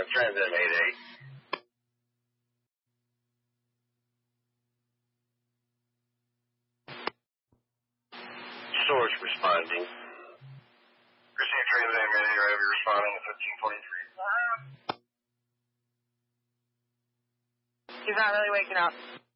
Transnet Mayday. Source responding. Received Transnet Mayday, right? We're responding at 1543. He's not really waking up.